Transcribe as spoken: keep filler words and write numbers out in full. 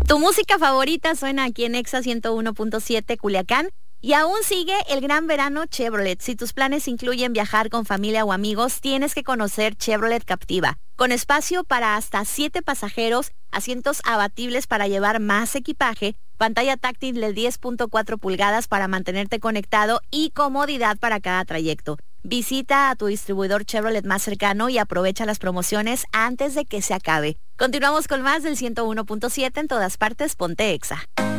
Tu música favorita suena aquí en Exa ciento uno punto siete Culiacán. Y aún sigue el gran verano Chevrolet. Si tus planes incluyen viajar con familia o amigos, tienes que conocer Chevrolet Captiva. Con espacio para hasta siete pasajeros, asientos abatibles para llevar más equipaje, pantalla táctil de diez punto cuatro pulgadas para mantenerte conectado y comodidad para cada trayecto. Visita a tu distribuidor Chevrolet más cercano y aprovecha las promociones antes de que se acabe. Continuamos con más del ciento uno punto siete en todas partes, ponte Exa.